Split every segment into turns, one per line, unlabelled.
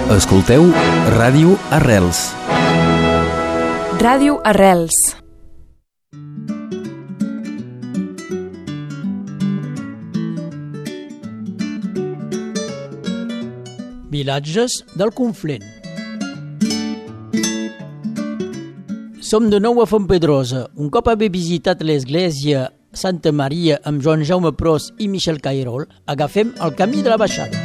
Escolteu Ràdio Arrels.
Ràdio Arrels.
Vilatges del Conflent. Som de nou a Fontpedrosa. Un cop haver visitat l'església Santa Maria amb Joan Jaume Pros i Michel Cairol, agafem el camí de la baixada.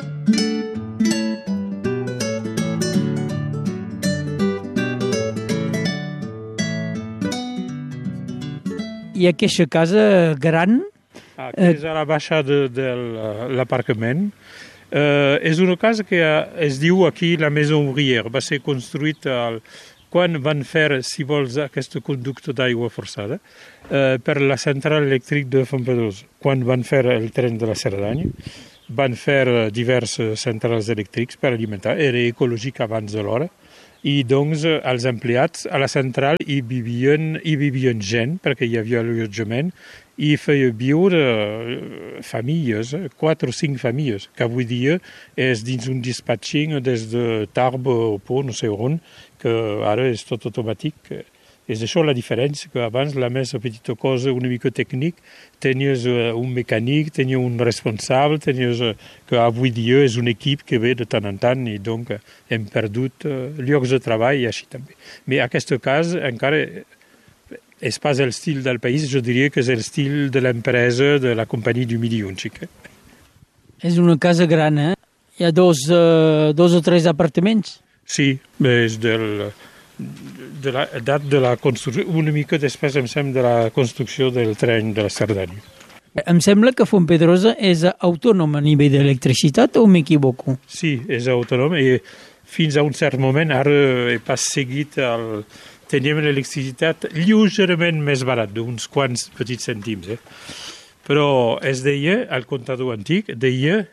I aquesta casa gran...
És a la baixada de l'aparcament. És una casa que es diu aquí la Maison Ouvrière. Va ser construïta quan van fer, si vols, aquest conducte d'aigua forçada per la central elèctrica de Fontpedrosa. Quan van fer el tren de la Cerdanya, van fer diverses centrals elèctrics per alimentar. Era ecològic abans de l'hora. I doncs els empleats a la central hi vivien gent, perquè hi havia allotjament, i feia viure famílies, 4 o 5 famílies, que avui dia és dins un dispatching des de Tarbes o Pau, no sé on, que ara és tot automàtic. És això la diferència, que abans la més petita cosa, una mica tècnic, tenies un mecànic, tenies un responsable, que avui dia és un equip que ve de tant en tant i donc hem perdut llocs de treball i així també. Però en aquest cas encara és pas l'estil del país, jo diria que és l'estil de l'empresa, de la companyia du Midi un xic.
És una casa gran, eh? Hi ha dos o tres apartaments.
Sí, és de l'edat de la construcció, una mica després em sembla de la construcció del tren de la Cerdanya.
Em sembla que Fontpedrosa és autònoma a nivell d'electricitat o m'equivoco?
Sí, és autònoma i fins a un cert moment, ara he pas seguit teníem l'electricitat lleugerament més barat, d'uns quants petits cèntims. Però es deia, al comptador antic, deia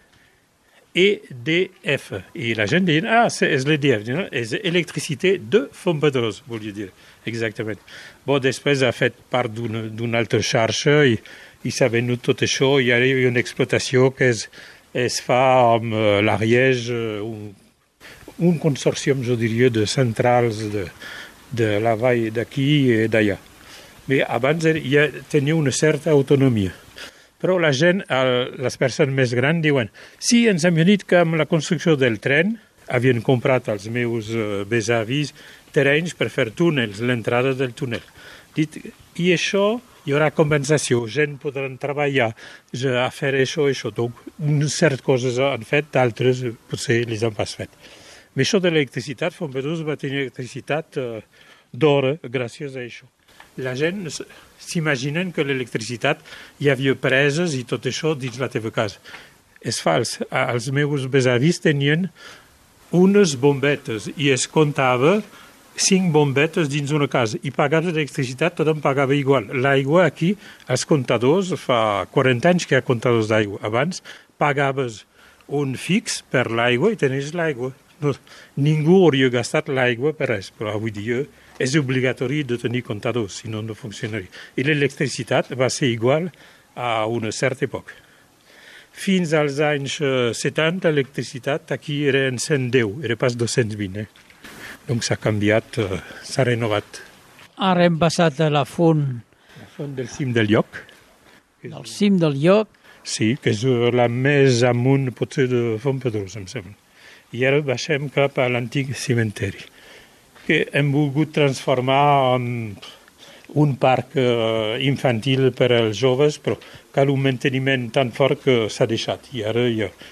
EDF. I la gent deia, és l'EDF, no? És Electricité de Fontpedrosa, volia dir, exactament. Bon, després ha fet part d'una altra xarxa i s'ha venut tot això i ara hi ha una explotació que es fa amb l'Ariège, un consorcium, jo diria, de centrals de la vall d'aquí i d'allà. Però abans tenia una certa autonomia. Però la gent, les persones més grans, diuen sí, ens hem dit que amb la construcció del tren havien comprat els meus besavis terrenys per fer túnels, l'entrada del túnel. Dit, i això hi haurà compensació, gent podran treballar a fer això. Donc, unes certes coses han fet, d'altres potser les han pas fet. Però això de l'electricitat, Fontpedrosa va tenir electricitat d'hora gràcies a això. La gent s'imaginen que l'electricitat hi havia preses i tot això dins la teva casa. És fals. Els meus besavis tenien unes bombetes i es comptava 5 bombetes dins una casa i pagaves l'electricitat, tothom pagava igual. L'aigua aquí, els comptadors, fa 40 anys que hi ha comptadors d'aigua. Abans pagaves un fix per l'aigua i tenies l'aigua. No, ningú hauria gastat l'aigua per res, però avui dia és obligatori de tenir comptadors, si no, no funcionaria. I l'electricitat va ser igual a una certa època. Fins als anys 70, l'electricitat aquí era en 110, era pas 220. Donc s'ha canviat, s'ha renovat.
Ara hem passat a la font...
La font del cim del lloc.
Del cim del lloc.
Sí, que és la més amunt potser de Fontpedrosa, em sembla. I ara baixem cap a l'antic cimenteri, que hem volgut transformar en un parc infantil per als joves, però cal un manteniment tan fort que s'ha deixat. I ara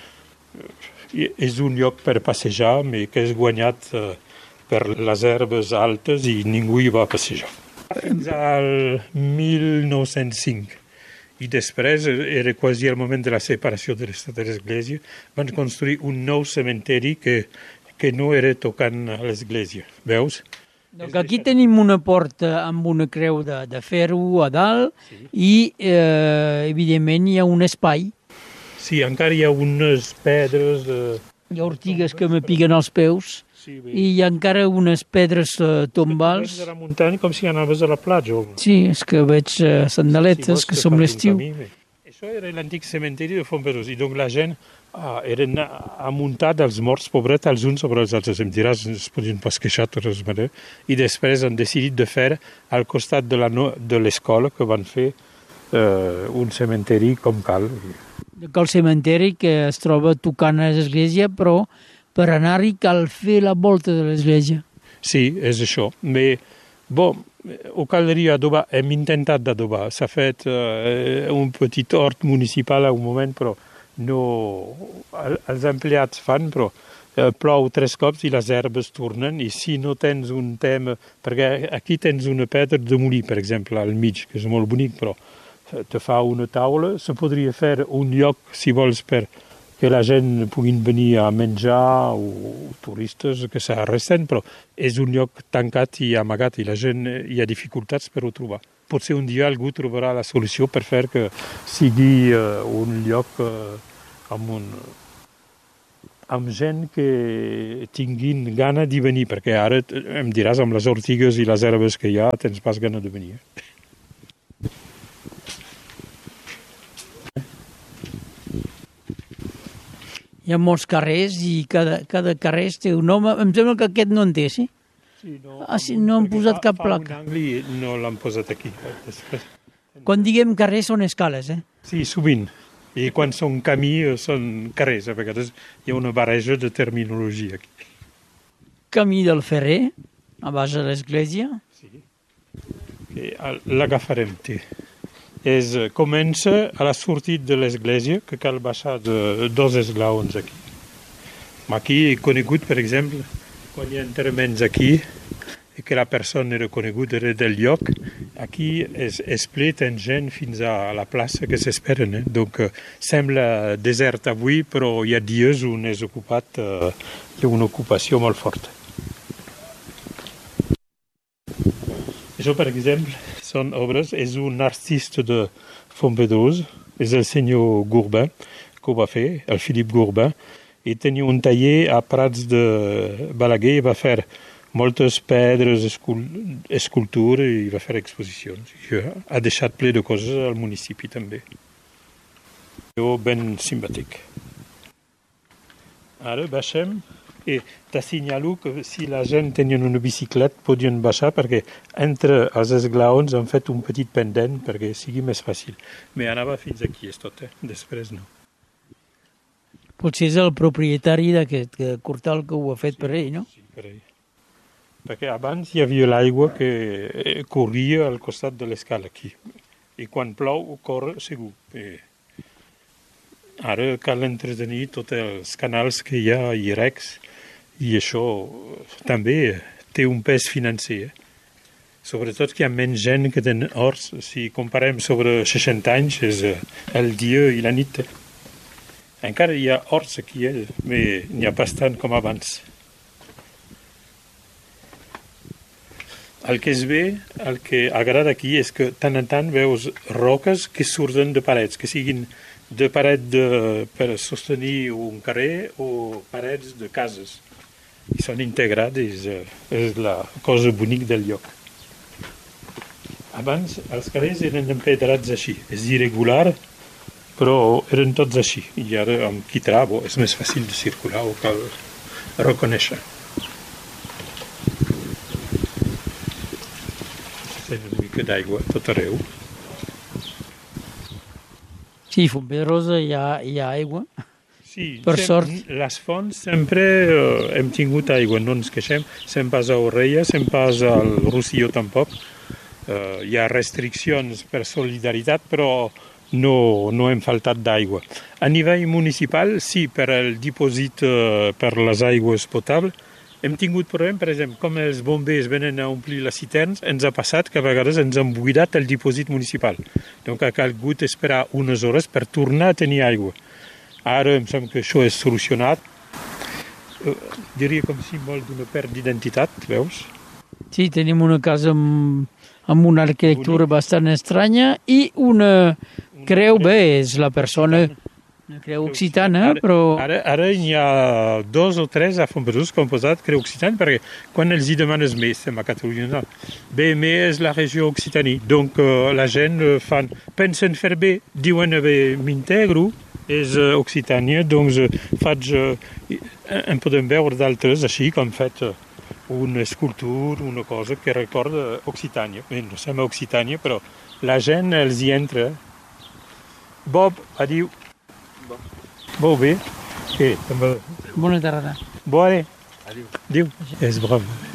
és un lloc per passejar, però que és guanyat per les herbes altes i ningú hi va passejar. Fins al 1905. I després, era quasi el moment de la separació de l'Estat de l'Església, van construir un nou cementeri que no era tocant a l'església, veus?
Donc aquí tenim una porta amb una creu de ferro a dalt i, evidentment, hi ha un espai.
Sí, encara hi ha unes pedres...
Hi ha ortigues que me piguen als peus i hi ha encara unes pedres tombals.
De la muntanya com si anaves a la platja.
Sí, és que veig sandaletes, que som l'estiu.
Això era l'antic cementeri de Fontpedrosa i donc la gent Eren amuntats els morts pobrets els uns sobre els altres. Em diràs, es podien pas queixar de totes maneres. I després han decidit de fer al costat de l'escola que van fer un cementeri com cal.
El cementeri que es troba tocant a l'església, però per anar-hi cal fer la volta de l'església.
Sí, és això. Però, ho caldria adobar. Hem intentat d'adobar. S'ha fet un petit hort municipal a un moment, però no, els empleats fan, però plou 3 cops i les herbes tornen, i si no tens un tema, perquè aquí tens una pedra de molí, per exemple, al mig, que és molt bonic, però te fa una taula, se podria fer un lloc, si vols, per que la gent puguin venir a menjar, o turistes que s'arresten, però és un lloc tancat i amagat, i la gent hi ha dificultats per ho trobar. Potser un dia algú trobarà la solució per fer que sigui un lloc amb gent que tinguin gana de venir, perquè ara em diràs, amb les ortigues i les herbes que hi ha, tens pas gana de venir.
Hi ha molts carrers i cada carrer té un nom. Em sembla que aquest no en té, sí?
Sí, no,
no han posat cap placa.
Fa un angle i no l'han posat aquí.
Quan diguem carrers són escales,
Sí, sovint. I quan són camí són carrers. A vegades hi ha una barreja de terminologia aquí.
Camí del Ferrer, a base de l'església.
Sí. L'agafarem, comença a la sortida de l'església, que cal baixar de 2 esglaons aquí. Aquí he conegut, per exemple, quan hi ha enterraments aquí, i que la persona era coneguda, era del lloc, aquí es ple en gent fins a la plaça que s'esperen. Donc, sembla desert avui, però hi ha dies on és ocupat, hi ha una ocupació molt forta. Això, per exemple, són obres, és un artista de Fontpedrosa, és el senyor Gourbin, que ho va fer, el Philippe Gourbin, i tenia un taller a Prats de Balaguer, i va fer moltes pedres, escultures, i va fer exposicions. I ha deixat ple de coses al municipi també. Ben simpàtic. Ara baixem, i t'assenyalo que si la gent tenien una bicicleta podien baixar, perquè entre els esglaons han fet un petit pendent perquè sigui més fàcil. Però anava fins aquí, és tot, després no.
Potser és el propietari d'aquest cortal que ho ha fet per ell, no?
Sí, per ell. Perquè abans hi havia l'aigua que corria al costat de l'escala aquí. I quan plou, corre segur. Ara cal entretenir tots els canals que hi ha i recs, i això també té un pes financer. Sobretot que hi ha menys gent que tenen horts. Si comparem sobre 60 anys, és el dia i la nit. Encara hi ha horts aquí, però n'hi ha pas tant com abans. El que és bé, el que agrada aquí és que tant en tant veus roques que surten de parets, que siguin de paret per sostenir un carrer o parets de cases. I són integrades, és la cosa bonica del lloc. Abans els carrers eren empedrats així, és irregular, però eren tots així. I ara amb quitrà és més fàcil de circular, ho cal reconèixer. Tens una mica d'aigua tot arreu.
Sí, a Fontpedrosa hi ha aigua.
Sí,
per sort.
Les fonts sempre hem tingut aigua, no ens queixem. Sem pas a Orella, sem pas al Rosselló tampoc. Hi ha restriccions per solidaritat, però no hem faltat d'aigua. A nivell municipal, sí, per el dipòsit per les aigües potables, hem tingut problema, per exemple, com els bombers venen a omplir les citernes, ens ha passat que a vegades ens han buidat el dipòsit municipal. Donc ha calgut esperar unes hores per tornar a tenir aigua. Ara em sembla que això és solucionat. Diria com símbol d'una pèrdua d'identitat, veus?
Sí, tenim una casa amb una arquitectura bastant estranya i una creu, és la persona... Una creu occitana, però...
Ara hi ha 2 o 3 a Fontpedrosa que han posat creu occitana, perquè quan els hi demanes més, estem a Catalunya, no. Més és la regió occitana. Donc la gent pensen fer bé, diuen m'integro, és Occitània, doncs faig... en podem veure d'altres així, com fet una escultura, una cosa que recorda Occitània. No sembla Occitània, però la gent els hi entra. Bob, adiu. Molt bé. També...
Bona tarda.
Bona. Adiu. És bravo.